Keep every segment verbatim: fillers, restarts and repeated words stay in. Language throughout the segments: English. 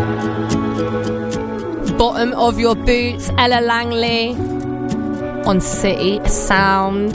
Bottom of Your Boots, Ella Langley on City Sound.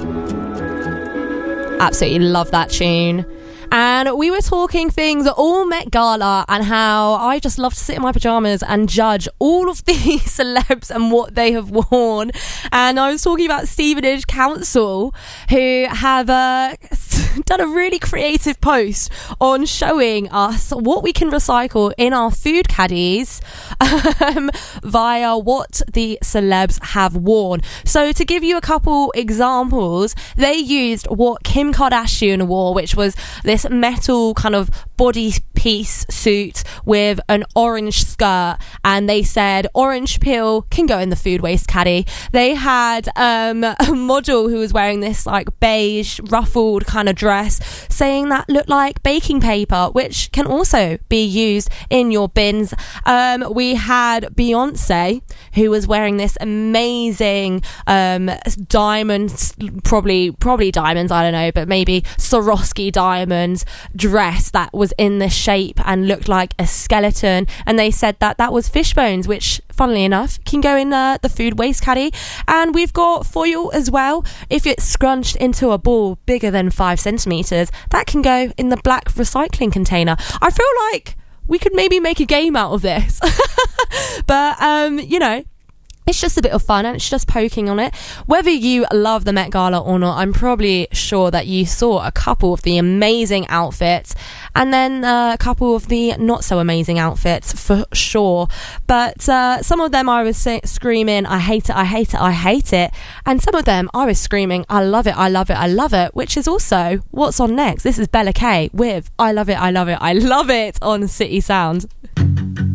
Absolutely love that tune. And we were talking things all Met Gala and how I just love to sit in my pyjamas and judge all of these celebs and what they have worn. And I was talking about Stevenage Council, who have uh, done a really creative post on showing us what we can recycle in our food caddies um, via what the celebs have worn. So to give you a couple examples, they used what Kim Kardashian wore, which was this metal kind of body piece suit with an orange skirt, and they said orange peel can go in the food waste caddy. They had um, a model who was wearing this like beige ruffled kind of dress, saying that looked like baking paper, which can also be used in your bins. Um, we had Beyonce, who was wearing this amazing um, diamonds, probably probably diamonds, I don't know, but maybe Swarovski diamonds dress that was in the shape and looked like a skeleton, and they said that that was fish bones, which funnily enough can go in uh, the food waste caddy. And we've got foil as well. If it's scrunched into a ball bigger than five centimeters, that can go in the black recycling container. I feel like we could maybe make a game out of this. But um you know, it's just a bit of fun and it's just poking on it. Whether you love the Met Gala or not, I'm probably sure that you saw a couple of the amazing outfits and then uh, a couple of the not so amazing outfits for sure. But uh, some of them I was say- screaming, I hate it, I hate it, I hate it. And some of them I was screaming, I love it, I love it, I love it, which is also what's on next. This is Bella K with I Love It, I Love It, I Love It on City Sound.